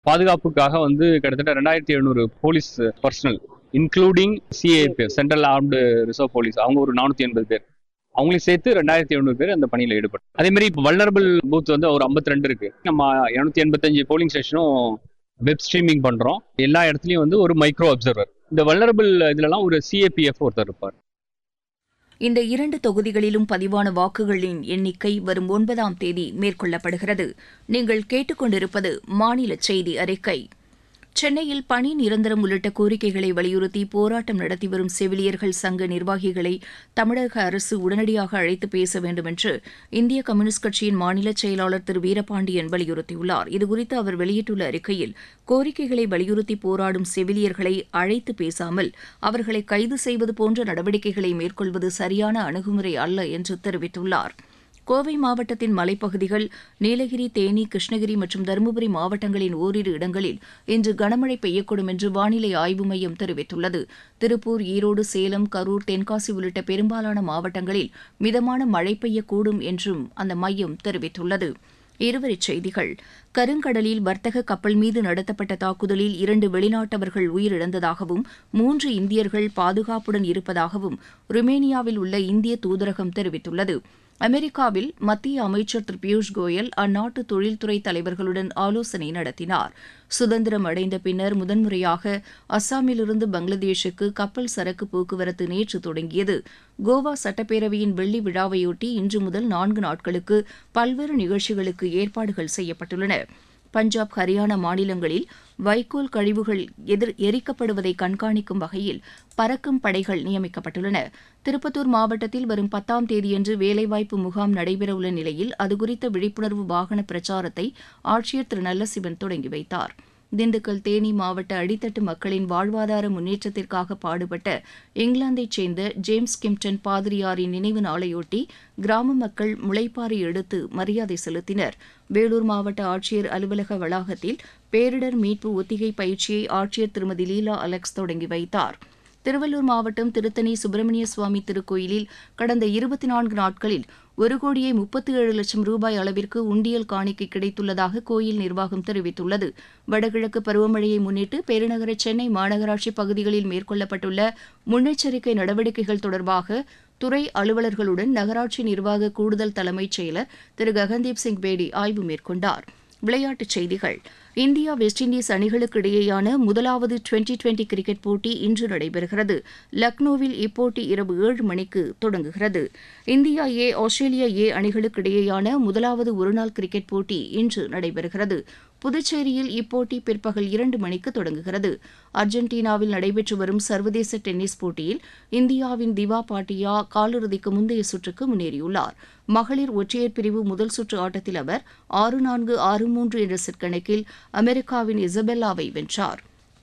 பாதுகாப்புக்காக கிட்டத்தட்ட 2700 police personal including CAPF central armed reserve police அவங்க ஒரு 480 பேர் அவங்களையும் சேர்த்து 2700 பேர் அந்த பணியில ஈடுபடும். அதே மாதிரி இப்போ வல்னரபிள் பூத் ஒரு 52 இருக்கு. நம்ம 285 போலிங் ஸ்டேஷனும் வெப் ஸ்ட்ரீமிங் பண்றோம். எல்லா இடத்துலயும் ஒரு மைக்ரோ அப்சர்வர். இந்த வல்னரபிள் இதுலலாம் ஒரு சிஏபிஎஃப் ஒருத்தர் இருப்பார். இந்த 2 தொகுதிகளிலும் பதிவான வாக்குகளின் எண்ணிக்கை வரும் 9ஆம் தேதி மேற்கொள்ளப்படுகிறது. நீங்கள் கேட்டுக்கொண்டிருப்பது மாநில செய்தி அறிக்கை. சென்னையில் பணி நிரந்தரம் உள்ளிட்ட கோரிக்கைகளை வலியுறுத்தி போராட்டம் நடத்தி வரும் செவிலியர்கள் சங்க நிர்வாகிகளை தமிழக அரசு உடனடியாக அழைத்து பேச வேண்டும் என்று இந்திய கம்யூனிஸ்ட் கட்சியின் மாநில செயலாளர் திரு வீரபாண்டியன் வலியுறுத்தியுள்ளார். இதுகுறித்து அவர் வெளியிட்டுள்ள அறிக்கையில், கோரிக்கைகளை வலியுறுத்தி போராடும் செவிலியர்களை அழைத்து பேசாமல் அவர்களை கைது செய்வது போன்ற நடவடிக்கைகளை மேற்கொள்வது சரியான அணுகுமுறை அல்ல என்று தெரிவித்துள்ளார். கோவை மாவட்டத்தின் மலைப்பகுதிகள், நீலகிரி, தேனி, கிருஷ்ணகிரி மற்றும் தருமபுரி மாவட்டங்களின் ஓரிரு இடங்களில் இன்று கனமழை பெய்யக்கூடும் என்று வானிலை ஆய்வு மையம் தெரிவித்துள்ளது. திருப்பூர், ஈரோடு, சேலம், கரூர், தென்காசி உள்ளிட்ட பெரும்பாலான மாவட்டங்களில் மிதமான மழை பெய்யக்கூடும் என்றும் அந்த மையம் தெரிவித்துள்ளது. இருவரிச் செய்திகள். கருங்கடலில் வர்த்தக கப்பல் மீது நடத்தப்பட்ட தாக்குதலில் 2 வெளிநாட்டவர்கள் உயிரிழந்ததாகவும் 3 இந்தியர்கள் பாதுகாப்புடன் இருப்பதாகவும் ருமேனியாவில் உள்ள இந்திய தூதரகம் தெரிவித்துள்ளது. அமெரிக்காவில் மத்திய அமைச்சர் திரு பியூஷ் கோயல் அந்நாட்டு தொழில்துறை தலைவர்களுடன் ஆலோசனை நடத்தினார். சுதந்திரம் அடைந்த பின்னர் முதன்முறையாக அஸ்ஸாமிலிருந்து பங்களாதேஷுக்கு கப்பல் சரக்கு போக்குவரத்து நேற்று தொடங்கியது. கோவா சட்டப்பேரவையின் வெள்ளி விழாவையொட்டி இன்று முதல் 4 நாட்களுக்கு பல்வேறு நிகழ்ச்சிகளுக்கு ஏற்பாடுகள் செய்யப்பட்டுள்ளன. பஞ்சாப், ஹரியானா மாநிலங்களில் வைக்கோல் கழிவுகள் எரிக்கப்படுவதை கண்காணிக்கும் வகையில் பறக்கும் படைகள் நியமிக்கப்பட்டுள்ளன. திருப்பத்தூர் மாவட்டத்தில் வரும் 10ஆம் தேதியன்று வேலைவாய்ப்பு முகாம் நடைபெறவுள்ள நிலையில் அதுகுறித்த விழிப்புணர்வு வாகன பிரச்சாரத்தை ஆட்சியர் திரு நல்லசிவன் தொடங்கி வைத்தார். திண்டுக்கல், தேனி மாவட்ட அடித்தட்டு மக்களின் வாழ்வாதார முன்னேற்றத்திற்காக பாடுபட்ட இங்கிலாந்தைச் சேர்ந்த ஜேம்ஸ் கிம்டன் பாதிரியாரின் நினைவு நாளையொட்டி கிராம மக்கள் முளைப்பாரி எடுத்து மரியாதை செலுத்தினர். வேலூர் மாவட்ட ஆட்சியர் அலுவலக வளாகத்தில் பேரிடர் மீட்பு ஒத்திகை பயிற்சியை ஆட்சியர் திருமதி லீலா அலெக்ஸ் தொடங்கி வைத்தார். திருவள்ளூர் மாவட்டம் திருத்தணி சுப்பிரமணிய சுவாமி திருக்கோயிலில் கடந்த 24 நாட்களில் 1,37,00,000 ரூபாய் அளவிற்கு உண்டியல் காணிக்கை கிடைத்துள்ளதாக கோயில் நிர்வாகம் தெரிவித்துள்ளது. வடகிழக்கு பருவமழையை முன்னிட்டு பெருநகர சென்னை மாநகராட்சி பகுதிகளில் மேற்கொள்ளப்பட்டுள்ள முன்னெச்சரிக்கை நடவடிக்கைகள் தொடர்பாக துறை அலுவலர்களுடன் நகராட்சி நிர்வாக கூடுதல் தலைமைச் செயலர் திரு ககன்தீப் சிங் பேடி ஆய்வு மேற்கொண்டார். விளையாட்டுச் செய்திகள். இந்தியா வெஸ்ட் இண்டீஸ் அணிகளுக்கு இடையேயான முதலாவது டுவெண்டி கிரிக்கெட் போட்டி இன்று நடைபெறுகிறது. லக்னோவில் இப்போட்டி இரவு 7 மணிக்கு தொடங்குகிறது. இந்தியா ஏ, ஆஸ்திரேலியா ஏ அணிகளுக்கு இடையேயான முதலாவது ஒருநாள் கிரிக்கெட் போட்டி இன்று நடைபெறுகிறது. புதுச்சேரியில் இப்போட்டி பிற்பகல் 2 மணிக்கு தொடங்குகிறது. அர்ஜென்டினாவில் நடைபெற்று வரும் சர்வதேச டென்னிஸ் போட்டியில் இந்தியாவின் திவா பாட்டியா காலிறுதிக்கு முந்தைய சுற்றுக்கு முன்னேறியுள்ளார். மகளிர் ஒற்றையர் பிரிவு முதல் சுற்று ஆட்டத்தில் அவர் 6-4, 6-3 என்ற செட் கணக்கில் அமெரிக்காவின் இசபெல்லாவை வென்றார்.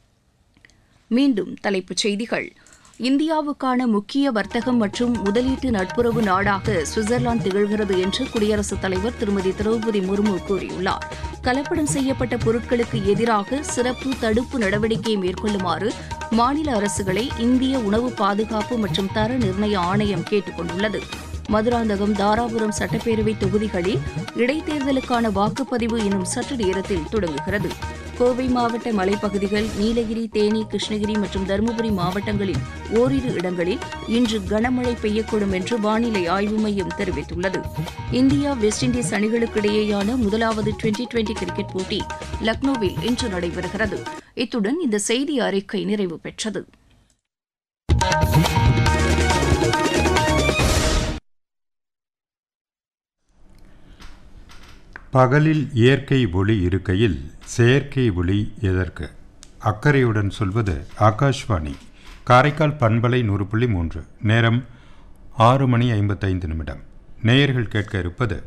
மீண்டும் தலைப்புச் செய்திகள். இந்தியாவுக்கான முக்கிய வர்த்தகம் மற்றும் முதலீட்டு நட்புறவு நாடாக சுவிட்சர்லாந்து திகழ்கிறது என்று குடியரசுத் தலைவர் திருமதி திரௌபதி முர்மு கூறியுள்ளார். கலப்படம் செய்யப்பட்ட பொருட்களுக்கு எதிராக சிறப்பு தடுப்பு நடவடிக்கை மேற்கொள்ளுமாறு மாநில அரசுகளை இந்திய உணவு பாதுகாப்பு மற்றும் தர நிர்ணய ஆணையம் கேட்டுக் கொண்டுள்ளது. மதுராந்தகம், தாராபுரம் சட்டப்பேரவை தொகுதிகளில் இடைத்தேர்தலுக்கான வாக்குப்பதிவு இன்னும் சற்று நேரத்தில் தொடங்குகிறது. கோவை மாவட்ட மலைப்பகுதிகள், நீலகிரி, தேனி, கிருஷ்ணகிரி மற்றும் தருமபுரி மாவட்டங்களில் ஓரிரு இடங்களில் இன்று கனமழை பெய்யக்கூடும் என்று வானிலை ஆய்வு மையம் தெரிவித்துள்ளது. இந்தியா வெஸ்ட் இண்டீஸ் அணிகளுக்கிடையேயான முதலாவது டுவெண்டி கிரிக்கெட் போட்டி லக்னோவில் இன்று நடைபெறுகிறது. இத்துடன் இந்த செய்தி அறிக்கை நிறைவு பெற்றது. பகலில் இயற்கை ஒளி இருக்கையில் செயற்கை ஒளி எதற்கு? அக்கறையுடன் சொல்வது ஆகாஷ்வாணி காரைக்கால் பண்பலை 100.3. நேரம் 6:55. நேயர்கள் கேட்க இருப்பது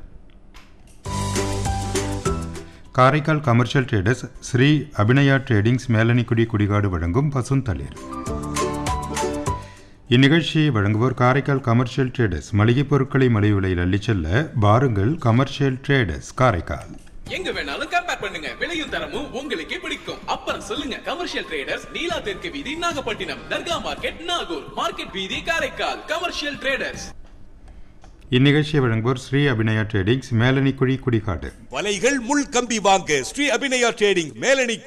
Karaikal commercial traders Sri Abhinaya tradings மேலனிக்குடி Kudikadu வழங்கும் பசுந்தளிர். இந்நிகழ்ச்சியை வழங்குவோர் காரைக்கால் கமர்ஷியல் ட்ரேடர்ஸ். மளிகை பொருட்களை மலிவு விலையில் அள்ளிச் செல்ல பாருங்கள் கமர்ஷியல் ட்ரேடர்ஸ் காரைக்கால். எங்க வேணாலும் கம்பேர் பண்ணுங்க, விலையும் தரமும் உங்களுக்கே பிடிக்கும். அப்புறம் சொல்லுங்க கமர்ஷியல் ட்ரேடர்ஸ், நீலா தெற்கு வீதி நாகப்பட்டினம், தர்கா மார்க்கெட் நாகூர், மார்க்கெட் வீதி காரைக்கால். Commercial traders. இந்நிகழ்ச்சியை வழங்குவோர் ஸ்ரீ அபிநயா ட்ரேடிங்ஸ் மேலனிக்குடி குடிகாடு. வலைகள் முள் கம்பி வாங்க ஸ்ரீ அபிநயா ட்ரேடிங் மேலனி